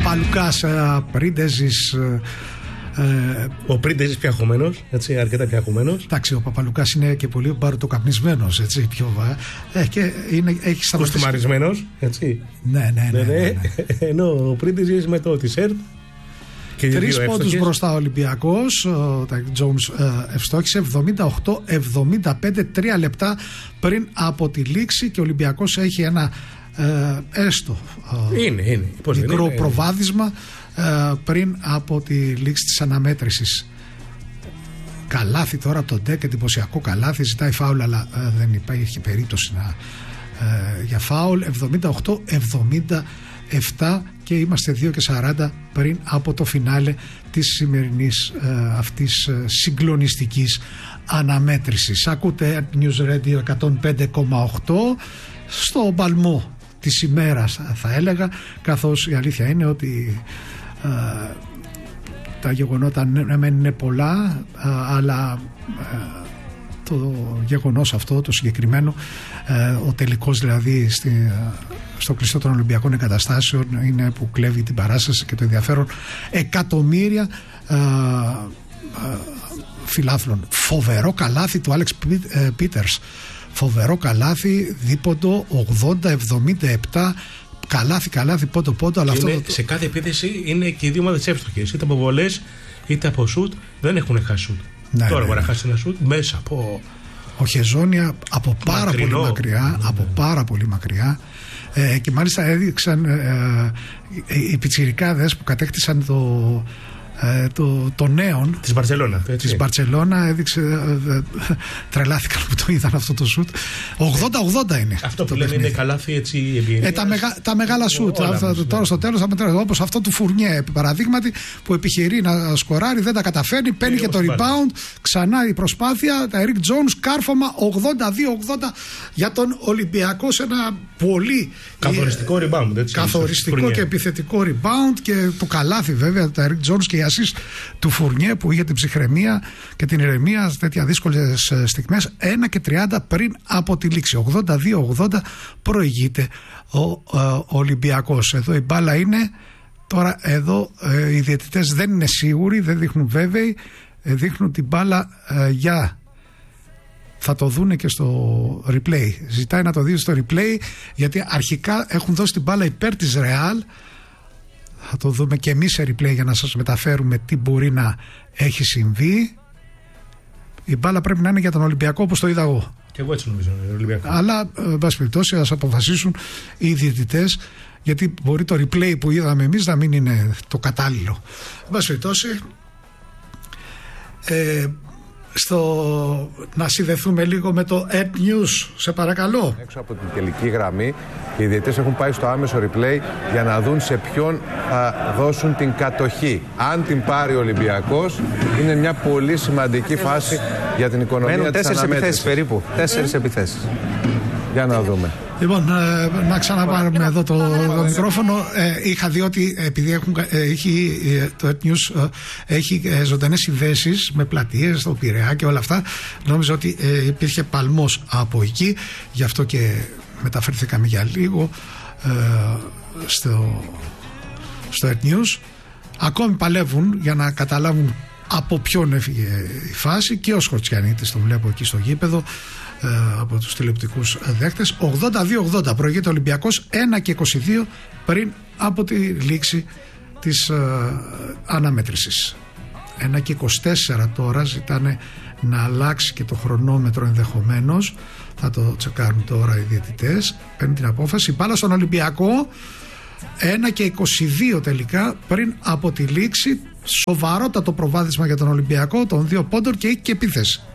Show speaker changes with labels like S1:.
S1: Παπαλουκάς, Πρίντεζης.
S2: Ο Πρίντεζης πια χωμένος, έτσι, αρκετά πια χωμένος.
S1: Εντάξει, ο Παπαλουκάς είναι και πολύ μπαρουτοκαπνισμένος, έτσι, πιο και έχει σταματήσει.
S2: Κοστούμαρισμένος, έτσι.
S1: Ναι.
S2: Ενώ ο Πρίντεζης με το τισέρτ.
S1: 3 πόντους μπροστά ο Ολυμπιακός. Ο Τάικ Τζόουνς ευστόχησε 78-75, 3 λεπτά πριν από τη λήξη, και ο Ολυμπιακός έχει ένα έστω μικρό προβάδισμα πριν από τη λήξη της αναμέτρησης. Καλάθι τώρα από τον Ντεκ, εντυπωσιακό καλάθι, ζητάει φάουλ, αλλά δεν υπάρχει περίπτωση για φάουλ. 78-77 και είμαστε 2:40 πριν από το φινάλε της σημερινής αυτής συγκλονιστικής αναμέτρησης. Ακούτε News Radio 105,8 στο παλμό της ημέρας, θα έλεγα, καθώς η αλήθεια είναι ότι τα γεγονότα είναι πολλά, αλλά το γεγονός αυτό, το συγκεκριμένο, ο τελικός δηλαδή στο κλειστό των Ολυμπιακών Εγκαταστάσεων, είναι που κλέβει την παράσταση και το ενδιαφέρον εκατομμύρια φιλάθλων. Φοβερό καλάθι του Άλεξ Πίτερς, φοβερό καλάθι, δίποντο 80-77, καλάθι πόντο, αλλά αυτό
S2: σε κάθε επίθεση είναι και οι δύο ομάδες εύστοχες, είτε από βολές είτε από σουτ, δεν έχουν χάσει σουτ. Τώρα μπορεί να χάσει ένα σουτ μέσα από...
S1: Ο Χεζόνια από πάρα πολύ μακριά, και μάλιστα έδειξαν οι πιτσιρικάδες που κατέκτησαν το νέον της Μπαρτσελώνα, έδειξε, τρελάθηκαν που το είδαν αυτό το σουτ. 80-80 είναι
S2: αυτό που λένε, είναι καλάθι, έτσι, εμπειρίες.
S1: Τα μεγάλα σουτ τώρα στο τέλος θα μετράνε, όπως αυτό του Φουρνιέ παραδείγματι, που επιχειρεί να σκοράρει, δεν τα καταφέρνει, παίρνει και το rebound, ξανά η προσπάθεια, τα Eric Jones, κάρφωμα 82-80 για τον Ολυμπιακό, σε ένα πολύ
S2: καθοριστικό rebound, έτσι,
S1: καθοριστικό και επιθετικό rebound, και το καλάθι βέβαια, τα Eric Jones και η ασίστ του Φουρνιέ που είχε την ψυχραιμία και την ηρεμία σε τέτοια δύσκολες στιγμές. 1:30 πριν από τη λήξη, 82-80 προηγείται ο Ολυμπιακός. Εδώ η μπάλα είναι τώρα, εδώ οι διαιτητές δεν είναι σίγουροι, δεν δείχνουν βέβαιοι, δείχνουν την μπάλα θα το δούνε και στο replay, ζητάει να το δει στο replay, γιατί αρχικά έχουν δώσει την μπάλα υπέρ της Real. Θα το δούμε και εμείς σε replay για να σας μεταφέρουμε τι μπορεί να έχει συμβεί. Η μπάλα πρέπει να είναι για τον Ολυμπιακό, όπως το είδα εγώ.
S2: Και εγώ έτσι νομίζω, Ολυμπιακό.
S1: Αλλά, εν πάση περιπτώσει, ας αποφασίσουν οι διαιτητές, γιατί μπορεί το replay που είδαμε εμείς να μην είναι το κατάλληλο. Εν πάση περιπτώσει, να συνδεθούμε λίγο με το Ed News, σε παρακαλώ.
S3: Έξω από την τελική γραμμή, οι διαιτητές έχουν πάει στο άμεσο replay για να δουν σε ποιον θα δώσουν την κατοχή. Αν την πάρει ο Ολυμπιακός, είναι μια πολύ σημαντική φάση για την οικονομία της αναμέτρησης. 4 επιθέσεις περίπου. 4 επιθέσεις. Για να δούμε.
S1: Λοιπόν, να ξαναπάρουμε εδώ το μικρόφωνο. Είχα δει ότι επειδή το Ed News έχει ζωντανές συνδέσεις με πλατείες στο Πειραιά και όλα αυτά, νόμιζα ότι υπήρχε παλμός από εκεί, γι' αυτό και μεταφέρθηκαμε για λίγο στο Ed News. Ακόμη παλεύουν για να καταλάβουν από ποιον έφυγε η φάση, και ο Σκορτσιανίτης το βλέπω εκεί στο γήπεδο από τους τηλεοπτικούς δέχτες. 82-80 προηγείται ο Ολυμπιακός, 1:22 πριν από τη λήξη της αναμέτρησης. 1:24 τώρα, ζητάνε να αλλάξει και το χρονόμετρο ενδεχομένως, θα το τσεκάρουν τώρα οι διαιτητές, παίρνουν την απόφαση. Μπάλα στον Ολυμπιακό, 1:22 τελικά πριν από τη λήξη. Σοβαρότατο προβάδισμα για τον Ολυμπιακό των 2 πόντων, και έχει και επίθεση.